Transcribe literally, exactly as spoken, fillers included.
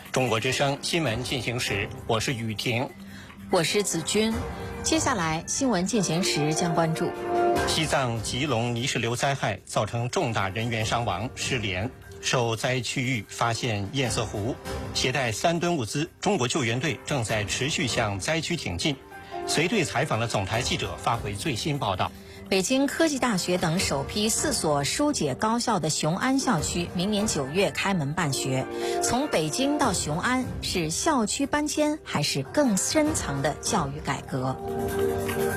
中国之声新闻进行时，我是雨婷， 我是子君。接下来新闻进行时将关注： 西藏吉隆泥石流灾害造成重大人员伤亡失联，受灾区域发现堰塞湖，携带三吨物资，中国救援队正在持续向灾区挺进。随队采访的总台记者发回最新报道。 北京科技大学等首批四所疏解高校的雄安校区明年九月开门办学。从北京到雄安，是校区搬迁还是更深层的教育改革？